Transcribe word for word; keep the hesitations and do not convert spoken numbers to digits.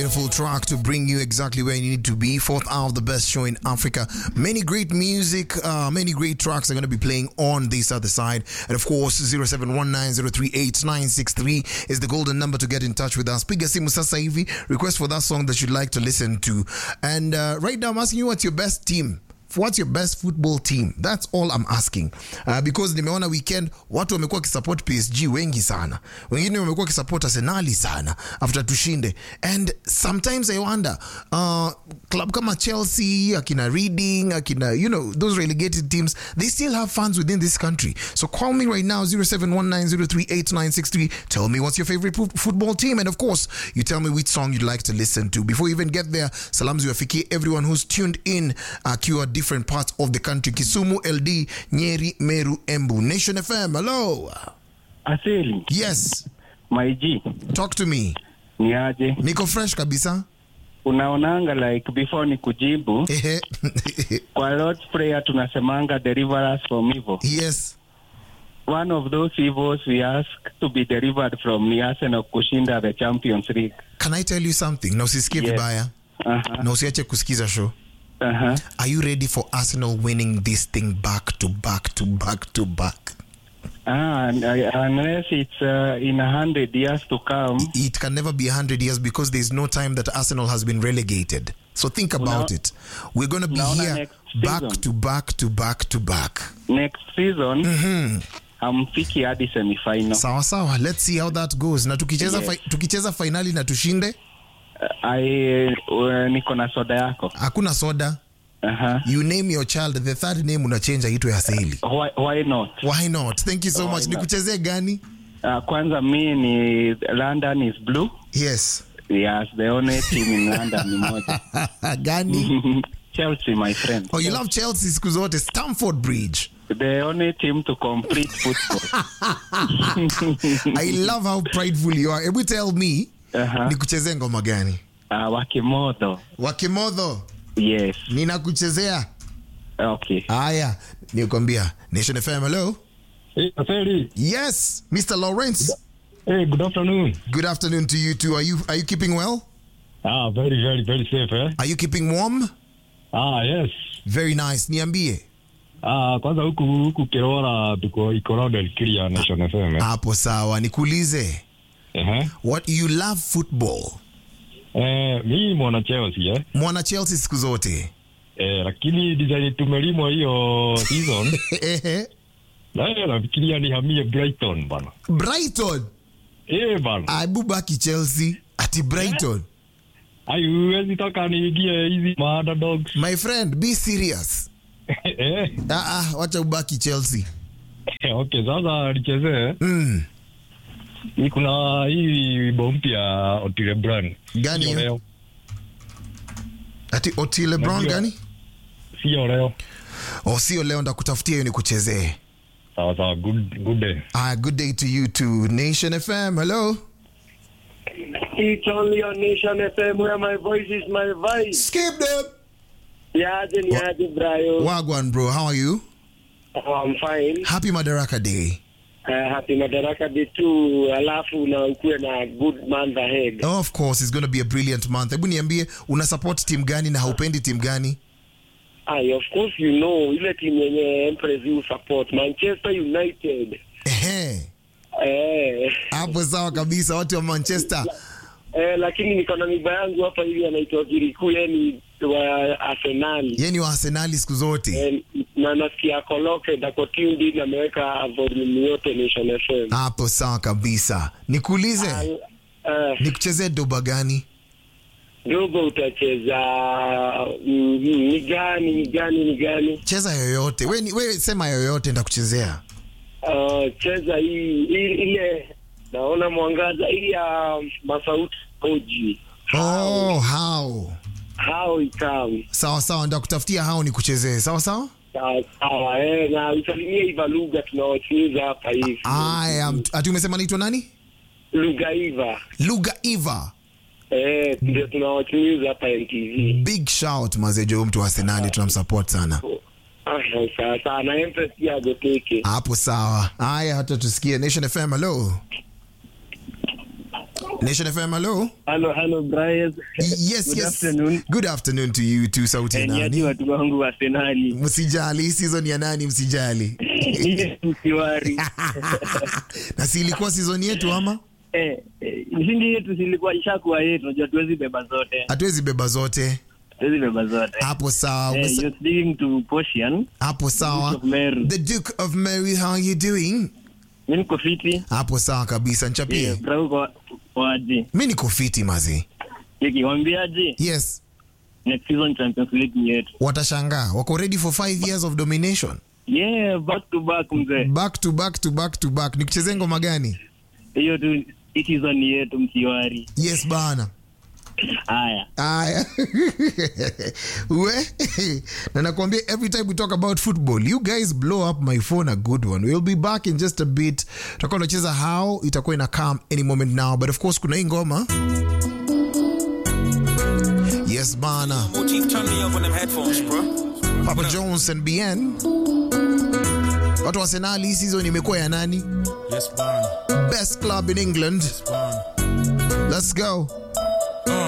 wonderful track to bring you exactly where you need to be. Fourth hour of the best show in Africa. Many great music, uh, many great tracks are going to be playing on this other side. And of course, zero seven one nine zero three eight nine six three is the golden number to get in touch with us. Piga simu sasa hivi, request for that song that you'd like to listen to. And uh, right now I'm asking you, what's your best team? What's your best football team? That's all I'm asking. Uh, because nimeona weekend watu wamekuwa kisupport P S G wengi sana. Wengine wamekuwa kisupport Arsenal sana after tushinde. And sometimes I wonder, uh, club kama Chelsea, akina Reading, akina, you know, those relegated teams, they still have fans within this country. So call me right now, zero seven one nine zero three eight nine six three. Tell me what's your favorite fo- football team. And of course, you tell me which song you'd like to listen to. Before you even get there, salams ziwafikie everyone who's tuned in uh, Q R different parts of the country. Kisumu, L D, Nyeri, Meru, Embu. Nation F M, hello. Asili. Yes. My G. Talk to me. Niaje. Niko fresh kabisa. Unaonanga like before ni kujibu. Kwa Lord's Prayer tunasemanga deliver us from evil. Yes. One of those evils we ask to be delivered from ni Arsenal kushinda the Champions League. Can I tell you something? Na usisikie Yes. vibaya. Uh-huh. Na usiache kusikiza show. Uh-huh. Are you ready for Arsenal winning this thing back to back to back to back? Ah, and, uh, unless it's uh, in a hundred years to come. It can never be one hundred years because there's no time that Arsenal has been relegated. So think about Now, it. We're going to be now here next back season. to back to back to back. Next season, Mm-hmm. hamfiki hadi semi-final. Sawa sawa. Let's see how that goes. Na tukicheza Yes. fi- tukicheza finali na tushinde, Uh, I, uh, niko na soda yako. hakuna soda. Uh-huh. You name your child, the third name unachange aitwe Aseli. Why, why not? Why not? Thank you so Why much. not? Nikuchezee gani? Uh, kwanza mi ni London is blue. Yes. Yes, the only team in London ni moja. Gani? Chelsea, my friend. Oh, you love Chelsea siku zote. Stamford Bridge. The only team to complete football. I love how prideful you are. Ebu tell me, Uh-huh. nikuchezee ngoma gani? Uh, Wakimodo. Wakimodho, Yes. ninakuchezea. Okay. Haya, nikwambia. Nation F M, hello? Hey, Aseli. Yes, Mister Lawrence. Hey, good afternoon. Good afternoon to you too. Are you are you keeping well? Ah, very, very, very safe, eh? Are you keeping warm? Ah, yes. Very nice. Niambie. Ah, kwanza huku huku Kirora tuko Ikorode Kiria Nation F M. Eh? Hapo sawa. Nikuulize. Uh-huh. What you love football? Eh, mimi mwana Chelsea, eh? Mwana Chelsea siku zote. Eh, lakini design tumelimwa hiyo season. Ehe. Na nafikiria ni hamie Brighton bana. Brighton. Eh, bana. Aibu baki Chelsea ati Brighton. Ayu, huwezi taka niingie hizi ma underdogs. My friend, be serious. Eh. Ah ah, wacha ubaki Chelsea. Okay, sasa nichezee. Mm. Hii kuna hii wimbo mpya Otile Brown. Gani Sio hiyo? leo. Ati Otile Brown Najua. gani? Sio leo. Oh, sio leo ndakutafutia hiyo nikuchezee. Sawa sawa, good good day. Ah, good day to you too. Nation F M, hello. It's only on Nation F M where my voice is my voice. Skip them. Yaje ni yaje Brayo. Wagwan bro, how are you? Oh, I'm fine. Happy Madaraka Day. Uh, happy Madaraka Day too. Alafu na ukuwe na good month ahead. Oh, of course, it's going to be a brilliant month. Hebu niambie, una support team gani na haupendi team gani? Aye, of course you know ile team yenye Empress you support Manchester United. Ehe. Eh. Hapo sawa kabisa, watu wa Manchester. Eh, lakini niko na miba yangu hapa hivi anaitwa Kiriku yani wa Arsenal. Yeye ni wa Arsenal siku zote. Eh, na nasikia Koloke dako tuned in ameweka volume yote Nation F M. Hapo sawa kabisa. Nikuulize, Uh, nikuchezee doba gani? Dogo utacheza mm, ni gani ni gani ni gani? Cheza yoyote. We, ni, we sema yoyote ndakuchezea. Uh, cheza hii hii- ile naona mwangaza hii ya Masauti Koji. Oh, how. How ikam. Sawa sawa, ndakutafutia hao nikuchezee. Sawa sawa? Sawa sawa eh, na usalimie Iva Lugha tunawachuza hapa hivi. Aya, ati umesema naitwa nani? Lugha Iva. Lugha Eva. Eh, ndio tunawachuza hapa N T V. Big shout mazejo, mtu wa Arsenal tunamsupport sana. Ah, sawa sawa na Empress pia agoteke. Hapo sawa. Haya, hata tusikie. Nation F M, hello. Nation F M, hello. Hello, hello, Brian. Yes, Good yes. afternoon. Good afternoon to you too, sauti ya Ni nani? watu wangu wa Arsenal. Msijali, season ya nani msijali. Msiwari. Na si ilikuwa season yetu ama? Eh, msingi yetu silikuwa ishakuwa yetu, unajua tuwezi beba zote. Hatuwezi beba zote. Tuwezi beba zote. Hapo sawa. Eh, you're speaking to Portian. Hapo sawa. Duke of Mary. The Duke of Mary, how are you doing? Mimi niko fiti. Hapo sawa kabisa, nchapie. Eh, bravo kwa waje. Mimi niko fiti mazi. Yeki, waambiaje? Yes. Next season Champions League ni yetu. Watashangaa. Wako ready for five years of domination. Yeah, back to back mzee. Back to back to back to back. Nikuchezee ngoma gani? Hiyo tu hii season ni yetu msiwari. Yes bana. Haya. Aya. We, na nakwambia every time we talk about football, you guys blow up my phone a good one. We'll be back in just a bit. Tutakuwa tunacheza how itakuwa ina come any moment now, but of course kuna hii ngoma. Yes bana. Papa Jones and B N. Watu wa Arsenal hii season imekuwa ya nani? Yes bana. Best club in England. Yes bana. Let's go.